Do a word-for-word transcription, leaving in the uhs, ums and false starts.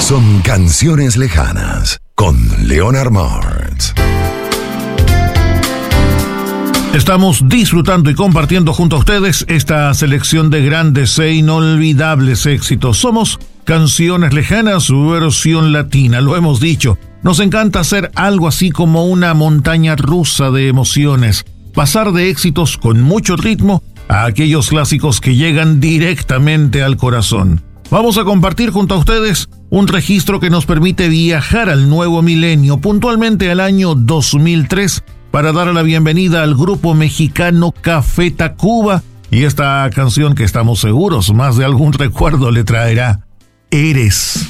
son Canciones Lejanas con Leonard Martz. Estamos disfrutando y compartiendo junto a ustedes esta selección de grandes e inolvidables éxitos. Somos Canciones Lejanas, su versión latina, lo hemos dicho. Nos encanta hacer algo así como una montaña rusa de emociones. Pasar de éxitos con mucho ritmo a aquellos clásicos que llegan directamente al corazón. Vamos a compartir junto a ustedes un registro que nos permite viajar al nuevo milenio, puntualmente al año dos mil tres, para dar la bienvenida al grupo mexicano Café Tacuba, y esta canción que estamos seguros más de algún recuerdo le traerá, Eres.